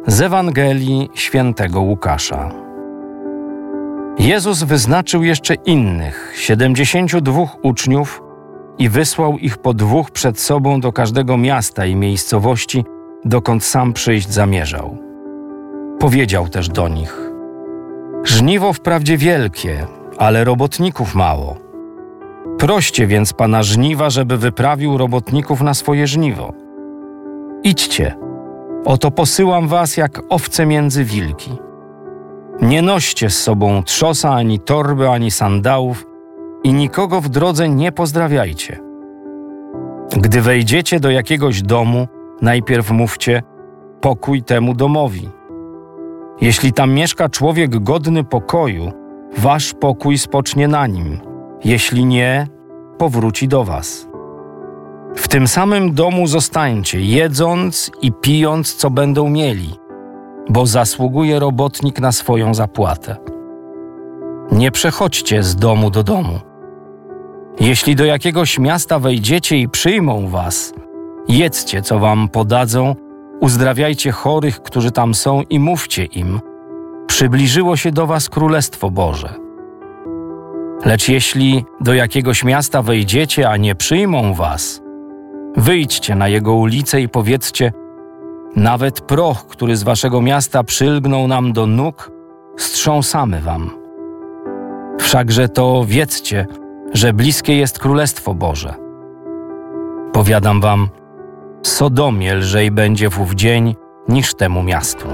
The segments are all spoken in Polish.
Z Ewangelii Świętego Łukasza. Jezus wyznaczył jeszcze innych, 72 uczniów i wysłał ich po 2 przed sobą do każdego miasta i miejscowości, dokąd sam przyjść zamierzał. Powiedział też do nich: żniwo wprawdzie wielkie, ale robotników mało. Proście więc Pana żniwa, żeby wyprawił robotników na swoje żniwo. Idźcie, oto posyłam was jak owce między wilki. Nie noście z sobą trzosa, ani torby, ani sandałów i nikogo w drodze nie pozdrawiajcie. Gdy wejdziecie do jakiegoś domu, najpierw mówcie: pokój temu domowi. Jeśli tam mieszka człowiek godny pokoju, wasz pokój spocznie na nim. Jeśli nie, powróci do was. W tym samym domu zostańcie, jedząc i pijąc, co będą mieli, bo zasługuje robotnik na swoją zapłatę. Nie przechodźcie z domu do domu. Jeśli do jakiegoś miasta wejdziecie i przyjmą was, jedzcie, co wam podadzą, uzdrawiajcie chorych, którzy tam są i mówcie im: przybliżyło się do was Królestwo Boże. Lecz jeśli do jakiegoś miasta wejdziecie, a nie przyjmą was, wyjdźcie na jego ulicę i powiedzcie: nawet proch, który z waszego miasta przylgnął nam do nóg, strząsamy wam. Wszakże to wiedzcie, że bliskie jest Królestwo Boże. Powiadam wam, Sodomie lżej będzie w ów dzień niż temu miastu.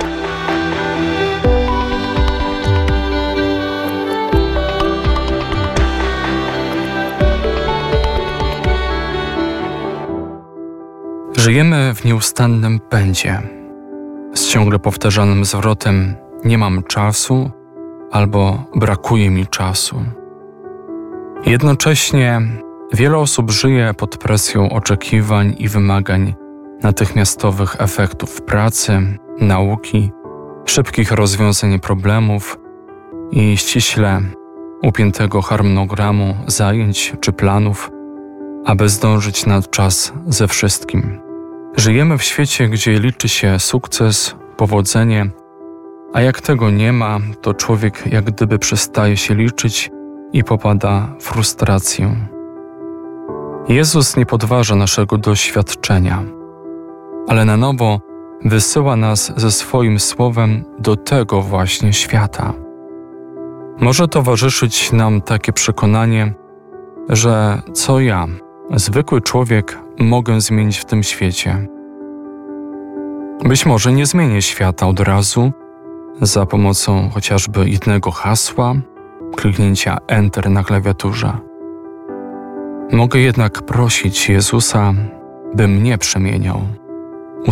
Żyjemy w nieustannym pędzie, z ciągle powtarzanym zwrotem: nie mam czasu albo brakuje mi czasu. Jednocześnie wiele osób żyje pod presją oczekiwań i wymagań natychmiastowych efektów pracy, nauki, szybkich rozwiązań problemów i ściśle upiętego harmonogramu zajęć czy planów, aby zdążyć na czas ze wszystkim. Żyjemy w świecie, gdzie liczy się sukces, powodzenie, a jak tego nie ma, to człowiek jak gdyby przestaje się liczyć i popada w frustrację. Jezus nie podważa naszego doświadczenia, ale na nowo wysyła nas ze swoim słowem do tego właśnie świata. Może towarzyszyć nam takie przekonanie, że co ja, zwykły człowiek, mogę zmienić w tym świecie. Być może nie zmienię świata od razu, za pomocą chociażby jednego hasła, kliknięcia Enter na klawiaturze. Mogę jednak prosić Jezusa, by mnie przemieniał,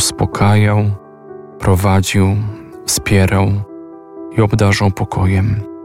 uspokajał, prowadził, wspierał i obdarzał pokojem.